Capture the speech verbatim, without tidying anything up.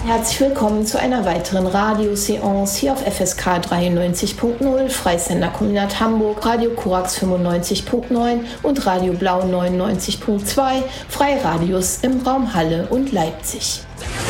Herzlich willkommen zu einer weiteren Radioseance hier auf F S K dreiundneunzig Punkt null, Freisender Kommunat Hamburg, Radio Korax fünfundneunzig Punkt neun und Radio Blau neunundneunzig Punkt zwei, Freie Radios im Raum Halle und Leipzig.